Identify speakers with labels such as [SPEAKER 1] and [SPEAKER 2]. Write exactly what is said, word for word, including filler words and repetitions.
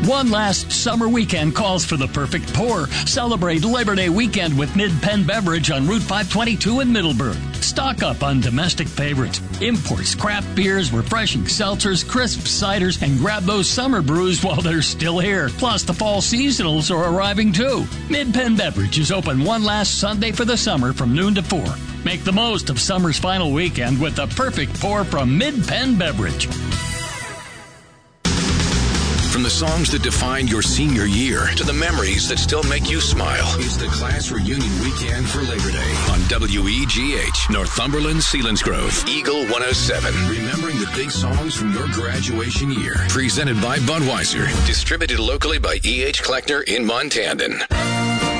[SPEAKER 1] One last summer weekend calls for the perfect pour. Celebrate Labor Day weekend with Mid-Penn Beverage on Route five twenty-two in Middleburg. Stock up on domestic favorites, imports, craft beers, refreshing seltzers, crisp ciders, and grab those summer brews while they're still here. Plus, the fall seasonals are arriving too. Mid-Penn Beverage is open one last Sunday for the summer from noon to four. Make the most of summer's final weekend with the perfect pour from Mid-Penn Beverage.
[SPEAKER 2] From the songs that define your senior year to the memories that still make you smile, it's the class reunion weekend for Labor Day on W E G H, Northumberland, Selinsgrove, Eagle one oh seven. Remembering the big songs from your graduation year. Presented by Budweiser. Distributed locally by E H. Kleckner in Montandan.